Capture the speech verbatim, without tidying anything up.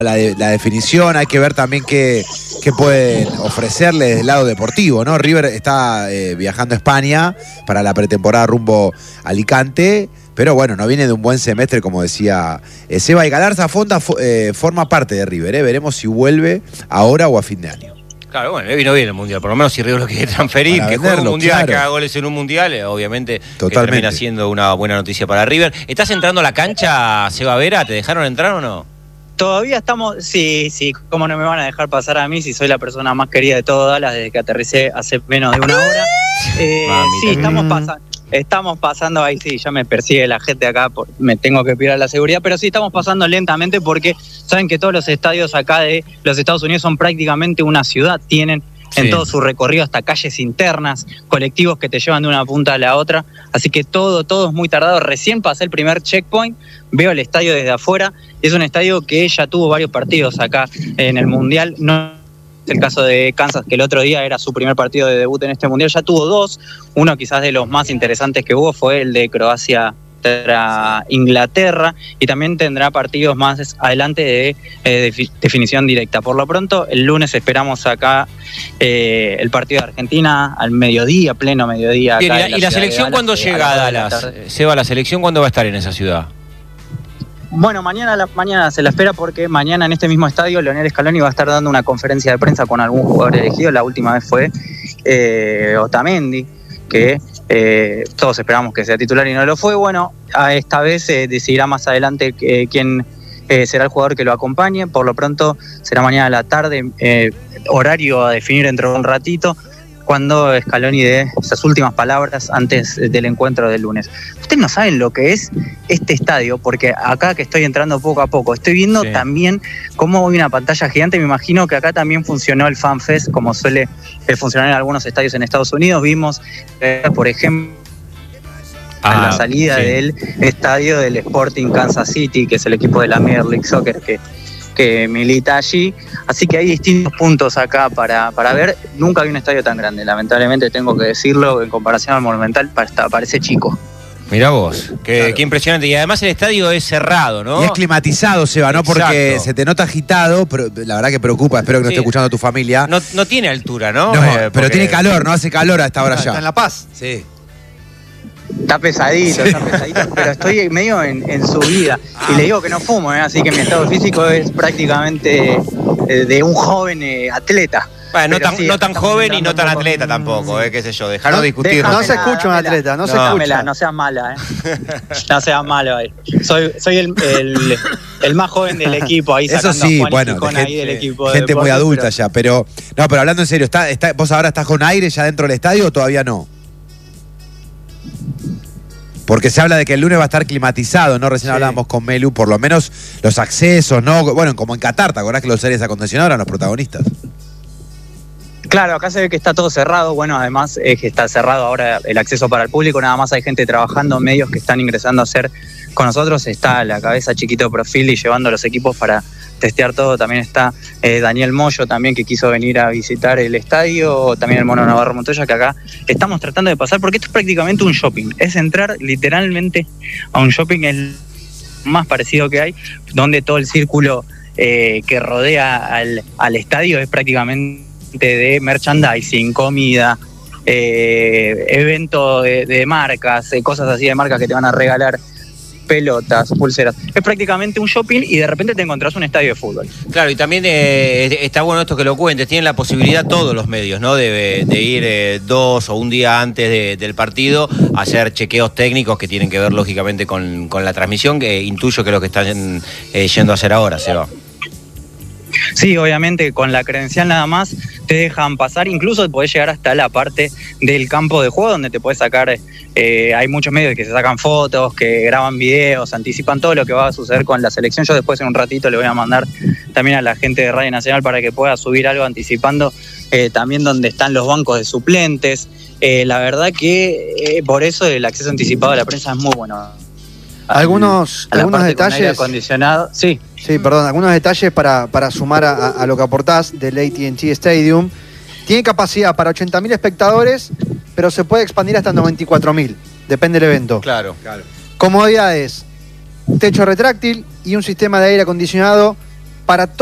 La, de, la definición, hay que ver también qué, qué pueden ofrecerle desde el lado deportivo, ¿no? River está eh, viajando a España para la pretemporada rumbo a Alicante, pero bueno, no viene de un buen semestre, como decía eh, Seba. Y Galarza Fonda eh, forma parte de River, ¿eh? Veremos si vuelve ahora o a fin de año. Claro, bueno, le vino bien el Mundial, por lo menos si River lo quiere transferir, para que venderlo, juegue un Mundial, claro, que haga goles en un Mundial, eh, obviamente que termina siendo una buena noticia para River. ¿Estás entrando a la cancha, Seba Vera? ¿Te dejaron entrar o no? Todavía estamos, sí, sí, cómo no me van a dejar pasar a mí si soy la persona más querida de todo Dallas desde que aterricé hace menos de una hora. Eh, sí, estamos pasando, estamos pasando, ahí sí, ya me persigue la gente acá, por, me tengo que pedir a la seguridad, pero sí estamos pasando lentamente porque saben que todos los estadios acá de los Estados Unidos son prácticamente una ciudad, tienen en sí. todo su recorrido hasta calles internas, colectivos que te llevan de una punta a la otra, así que todo, todo es muy tardado. Recién pasé el primer checkpoint, veo el estadio desde afuera, es un estadio que ya tuvo varios partidos acá en el Mundial, no es el caso de Kansas, que el otro día era su primer partido de debut en este Mundial, ya tuvo dos, uno quizás de los más interesantes que hubo fue el de Croacia contra Inglaterra, y también tendrá partidos más adelante de eh, definición directa. Por lo pronto, el lunes esperamos acá eh, el partido de Argentina al mediodía, pleno mediodía. Bien, acá ¿y la, y la selección cuándo llega a Dallas? Seba, ¿la selección cuándo va a estar en esa ciudad? Bueno, mañana, la, mañana se la espera porque mañana en este mismo estadio Leonel Scaloni va a estar dando una conferencia de prensa con algún jugador elegido. La última vez fue eh, Otamendi, que eh, todos esperamos que sea titular y no lo fue. Bueno, a esta vez se eh, decidirá más adelante eh, quién eh, será el jugador que lo acompañe. Por lo pronto será mañana a la tarde, eh, horario a definir dentro de un ratito, cuando Scaloni dé esas últimas palabras antes del encuentro del lunes. Ustedes no saben lo que es este estadio, porque acá que estoy entrando poco a poco, estoy viendo sí. también cómo hay una pantalla gigante. Me imagino que acá también funcionó el Fan Fest, como suele eh, funcionar en algunos estadios en Estados Unidos. Vimos, eh, por ejemplo, ah, en la salida sí. del estadio del Sporting Kansas City, que es el equipo de la Major League Soccer que que milita allí, así que hay distintos puntos acá para, para ver. Nunca vi un estadio tan grande, lamentablemente tengo que decirlo, en comparación al Monumental parece chico. Mirá vos, qué, claro. qué impresionante. Y además el estadio es cerrado, ¿no? Y es climatizado, Seba, ¿no? Porque se te nota agitado, pero la verdad que preocupa, espero que no sí. esté escuchando tu familia. No, no tiene altura, ¿no? No, eh, pero porque... tiene calor, ¿no? Hace calor a esta hora está, ya. Está en La Paz. Sí. Está pesadito, está pesadito, pero estoy medio en, en subida. Y le digo que no fumo, ¿eh? Así que mi estado físico es prácticamente eh, de un joven eh, atleta. Bueno, no tan, sí, no tan joven y no tan atleta tampoco, eh, qué sé yo, dejaros no, discutir. No se escucha un atleta, no, no se escucha. No seas mala, eh. No seas malo ahí. Soy, soy el, el, el más joven del equipo, ahí sacando eso sí, a Juan bueno, y Ficón gente, ahí del equipo. Gente de muy deporte, adulta pero... ya, pero no, pero hablando en serio, ¿está, está, ¿vos ahora estás con aire ya dentro del estadio o todavía no? Porque se habla de que el lunes va a estar climatizado, ¿no? Recién sí. hablábamos con Melu, por lo menos los accesos, ¿no? Bueno, como en Qatar, ¿te acordás que los aires acondicionados eran los protagonistas? Claro, acá se ve que está todo cerrado. Bueno, además es que está cerrado ahora el acceso para el público. Nada más hay gente trabajando, medios que están ingresando a hacer con nosotros. Está la cabeza Chiquito Profil y llevando los equipos para testear todo. También está eh, Daniel Moyo también, que quiso venir a visitar el estadio. También el Mono Navarro Montoya, que acá estamos tratando de pasar, porque esto es prácticamente un shopping. Es entrar literalmente a un shopping, el más parecido que hay, donde todo el círculo eh, que rodea al, al estadio es prácticamente de merchandising, comida, eh, evento de, de marcas, eh, cosas así de marcas que te van a regalar, pelotas, pulseras. Es prácticamente un shopping y de repente te encontrás un estadio de fútbol. Claro, y también eh, está bueno esto que lo cuentes. Tienen la posibilidad todos los medios, ¿no? De, de ir eh, dos o un día antes de, del partido a hacer chequeos técnicos que tienen que ver lógicamente con, con la transmisión, que intuyo que es lo que están eh, yendo a hacer ahora, Seba. Sí, obviamente con la credencial nada más te dejan pasar, incluso podés llegar hasta la parte del campo de juego donde te podés sacar, eh, hay muchos medios que se sacan fotos, que graban videos, anticipan todo lo que va a suceder con la selección. Yo después en un ratito le voy a mandar también a la gente de Radio Nacional para que pueda subir algo anticipando eh, también donde están los bancos de suplentes. Eh, la verdad que eh, por eso el acceso anticipado a la prensa es muy bueno. Algunos, a algunos detalles. Aire acondicionado, sí. Sí, perdón, algunos detalles para, para sumar a, a lo que aportás del A T and T Stadium. Tiene capacidad para ochenta mil espectadores, pero se puede expandir hasta noventa y cuatro mil, depende del evento. Claro, claro. Comodidades, techo retráctil y un sistema de aire acondicionado para